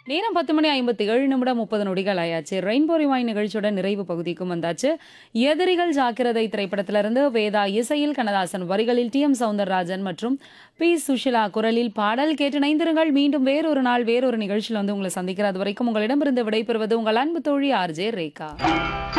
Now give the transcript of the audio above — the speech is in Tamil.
நேரம் 10:57 ஆயாச்சு. ரெயின்போ ரிவைண்ட் நிகழ்ச்சியோட நிறைவு பகுதிக்கும் வந்தாச்சு. எதிரிகள் ஜாக்கிரதை திரைப்படத்திலிருந்து வேதா இசையில் கண்ணதாசன் வரிகளில் டி.எம். சௌந்தரராஜன் மற்றும் பி. சுஷிலா குரலில் பாடல் கேட்டு இணைந்திருங்கள். மீண்டும் வேறொரு நாள் வேறொரு நிகழ்ச்சியில் உங்களை சந்திக்கிற அது வரைக்கும் உங்களிடமிருந்து விடைபெறுவது உங்கள் அன்பு தோழி ஆர்.ஜே. ரேகா.